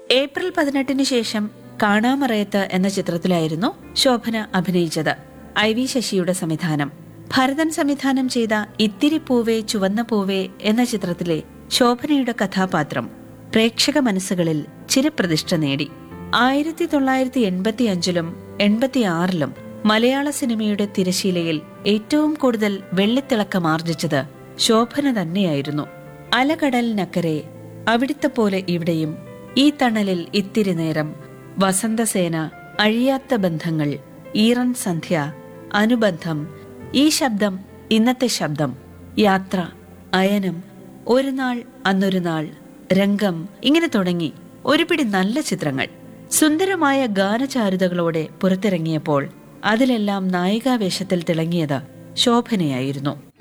April 18 ശേഷം കാണാമറയത്ത് എന്ന ചിത്രത്തിലായിരുന്നു ശോഭന അഭിനയിച്ചത്. IV ശശിയുടെ സംവിധാനം. ഭരതൻ സംവിധാനം ചെയ്ത ഇത്തിരി പൂവേ ചുവന്ന പൂവേ എന്ന ചിത്രത്തിലെ ശോഭനയുടെ കഥാപാത്രം പ്രേക്ഷക മനസ്സുകളിൽ ചിരപ്രതിഷ്ഠ നേടി. 1985-ലും 86-ലും മലയാള സിനിമയുടെ തിരശീലയിൽ ഏറ്റവും കൂടുതൽ വെള്ളിത്തിളക്കമാർജിച്ചത് ശോഭന തന്നെയായിരുന്നു. അലകടലിനക്കരെ, അവിടുത്തെ പോലെ ഇവിടെയും, ഈ തണലിൽ ഇത്തിരി നേരം, വസന്തസേന, അഴിയാത്ത ബന്ധങ്ങൾ, ഈറൻ സന്ധ്യ, അനുബന്ധം, ഈ ശബ്ദം, ഇന്നത്തെ ശബ്ദം, യാത്ര, അയനം, ഒരു നാൾ അന്നൊരു നാൾ, രംഗം, ഇങ്ങനെ തുടങ്ങി ഒരുപിടി നല്ല ചിത്രങ്ങൾ സുന്ദരമായ ഗാനചാരുതകളോടെ പുറത്തിറങ്ങിയപ്പോൾ അതിലെല്ലാം നായികാവേഷത്തിൽ തിളങ്ങിയത് ശോഭനയായിരുന്നു.